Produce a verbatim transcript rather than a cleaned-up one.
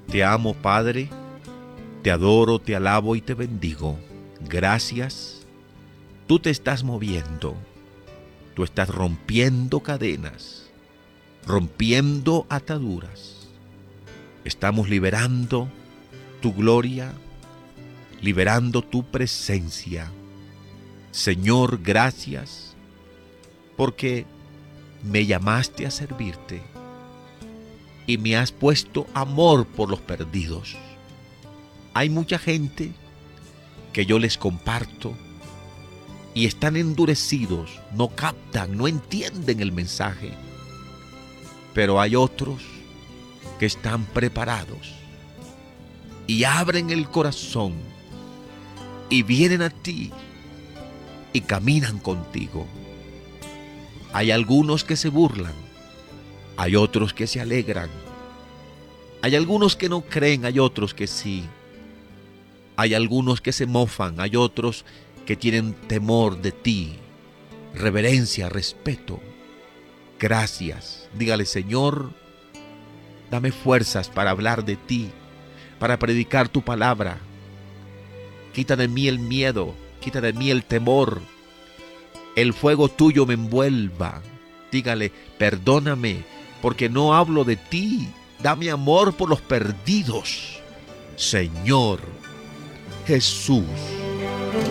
Te amo, Padre, te adoro, te alabo y te bendigo. Gracias. Tú te estás moviendo, tú estás rompiendo cadenas, rompiendo ataduras. Estamos liberando tu gloria, liberando tu presencia. Señor, gracias, porque me llamaste a servirte y me has puesto amor por los perdidos. Hay mucha gente que yo les comparto y están endurecidos, no captan, no entienden el mensaje. Pero hay otros que están preparados y abren el corazón y vienen a ti y caminan contigo. Hay algunos que se burlan, hay otros que se alegran, hay algunos que no creen, hay otros que sí. Hay algunos que se mofan, hay otros que tienen temor de ti, reverencia, respeto. Gracias. Dígale, Señor, dame fuerzas para hablar de ti, para predicar tu palabra. Quita de mí el miedo, quita de mí el temor. El fuego tuyo me envuelva. Dígale, perdóname, porque no hablo de ti. Dame amor por los perdidos. Señor Jesús.